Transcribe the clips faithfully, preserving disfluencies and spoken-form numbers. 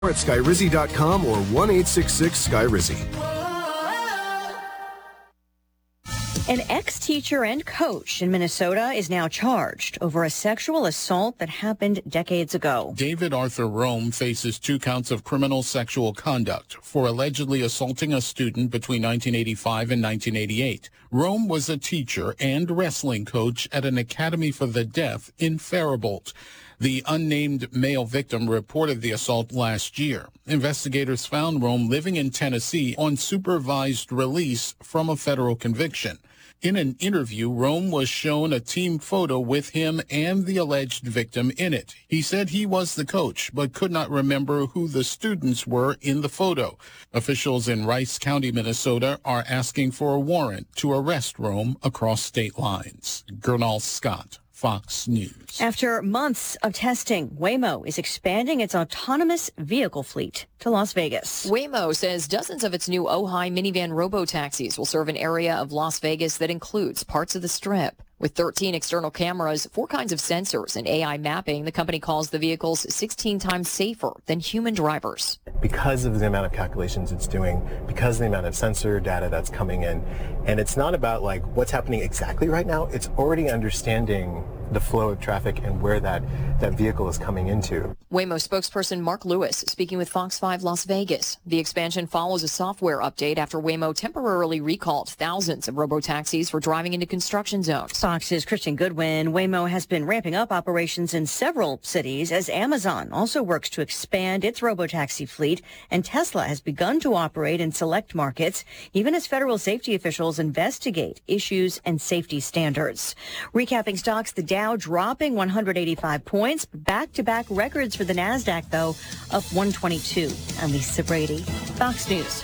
At sky rizzy dot com or one eight six six sky rizzy. An ex-teacher and coach in Minnesota is now charged over a sexual assault that happened decades ago. David Arthur Rome faces two counts of criminal sexual conduct for allegedly assaulting a student between nineteen eighty-five and nineteen eighty-eight. Rome was a teacher and wrestling coach at an academy for the deaf in Faribault. The unnamed male victim reported the assault last year. Investigators found Rome living in Tennessee on supervised release from a federal conviction. In an interview, Rome was shown a team photo with him and the alleged victim in it. He said he was the coach, but could not remember who the students were in the photo. Officials in Rice County, Minnesota, are asking for a warrant to arrest Rome across state lines. Gernal Scott, Fox News. After months of testing, Waymo is expanding its autonomous vehicle fleet to Las Vegas. Waymo says dozens of its new Ojai minivan robo-taxis will serve an area of Las Vegas that includes parts of the Strip. With thirteen external cameras, four kinds of sensors, and A I mapping, the company calls the vehicles sixteen times safer than human drivers. Because of the amount of calculations it's doing, because of the amount of sensor data that's coming in, and it's not about like what's happening exactly right now, it's already understanding the flow of traffic and where that, that vehicle is coming into. Waymo spokesperson Mark Lewis speaking with Fox five Las Vegas. The expansion follows a software update after Waymo temporarily recalled thousands of robo-taxis for driving into construction zones. Fox's Christian Goodwin. Waymo has been ramping up operations in several cities as Amazon also works to expand its robotaxi fleet, and Tesla has begun to operate in select markets, even as federal safety officials investigate issues and safety standards. Recapping stocks, the Dow dropping one hundred eighty-five points. Back-to-back records for the NASDAQ, though, up one twenty-two. I'm Lisa Brady, Fox News.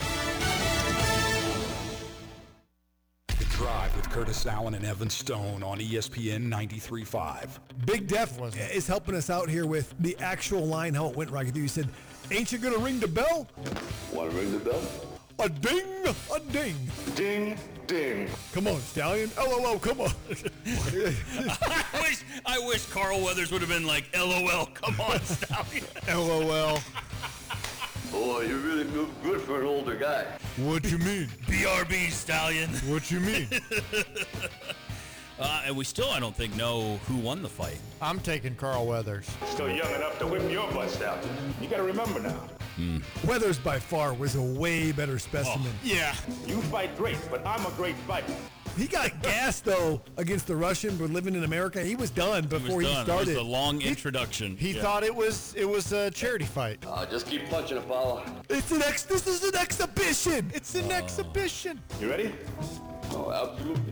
The Drive with Curtis Allen and Evan Stone on E S P N ninety-three point five. Big Def is helping us out here with the actual line, how it went right. You said, ain't you going to ring the bell? Want to ring the bell? A ding, a ding. Ding, ding. Come on, Stallion. L O L, come on. I wish I wish Carl Weathers would have been like, L O L, come on, Stallion. L O L. Boy, you're really good, good for an older guy. What you mean? B R B, Stallion. What you mean? uh, and we still, I don't think, know who won the fight. I'm taking Carl Weathers. Still young enough to whip your butt, Stallion. You got to remember now. Mm. Weathers by far was a way better specimen. Oh, yeah. You fight great, but I'm a great fighter. He got gassed, though, against the Russian, but living in America, he was done before he, was he done. started. It was a long introduction. He, he yeah. thought it was it was a charity fight. Uh, just keep punching, Apollo. It's an ex. This is an exhibition. It's an oh. exhibition. You ready? Oh, absolutely.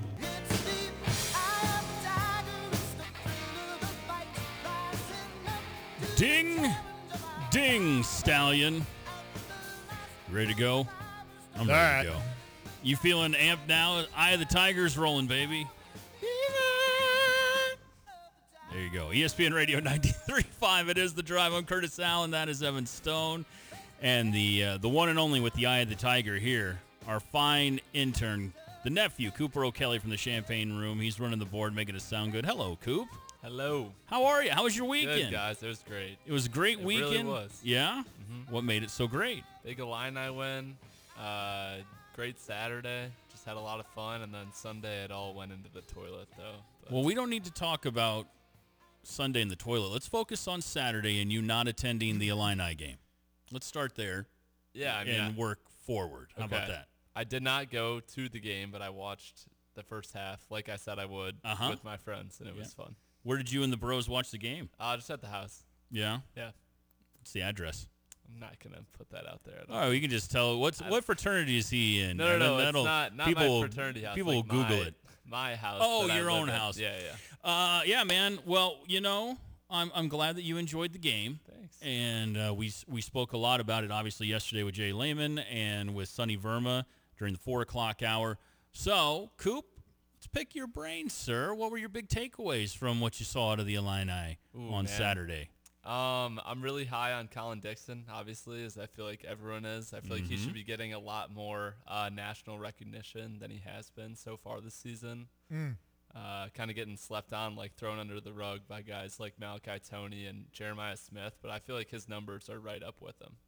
Ding, ding, Stallion. Ready to go? I'm ready right. to go. You feeling amped now? Eye of the Tiger's rolling, baby. There you go. E S P N Radio ninety-three point five. It is The Drive. I'm Curtis Allen. That is Evan Stone. And the uh, the one and only with the Eye of the Tiger here, our fine intern, the nephew, Cooper O'Kelly from the Champagne Room. He's running the board, making us sound good. Hello, Coop. Hello. How are you? How was your weekend? Good, guys. It was great. It was a great it weekend? It really was. Yeah? Mm-hmm. What made it so great? Big Illini win. Uh, great Saturday. Just had a lot of fun. And then Sunday, it all went into the toilet, though. But well, we don't need to talk about Sunday in the toilet. Let's focus on Saturday and you not attending the Illini game. Let's start there. Yeah, I mean, and I, work forward. How okay. about that? I did not go to the game, but I watched the first half, like I said I would, uh-huh. with my friends, and it yeah. was fun. Where did you and the bros watch the game? Uh, just at the house. Yeah? Yeah. What's the address? I'm not going to put that out there. Oh, you can just tell. What's I, What fraternity is he in? No, no, no. It's not, not people, my fraternity house. People like will Google my, it. My house. Oh, your own house. In. Yeah, yeah. Uh, yeah, man. Well, you know, I'm I'm glad that you enjoyed the game. Thanks. And uh, we we spoke a lot about it, obviously, yesterday with Jay Lehman and with Sonny Verma during the four o'clock hour. So, Coop, let's pick your brain, sir. What were your big takeaways from what you saw out of the Illini Ooh, on man. Saturday? Um, I'm really high on Colin Dixon, obviously, as I feel like everyone is. I feel mm-hmm. like he should be getting a lot more uh, national recognition than he has been so far this season. Mm. Uh, kind of getting slept on, like thrown under the rug by guys like Malachi Toney and Jeremiah Smith, but I feel like his numbers are right up with him.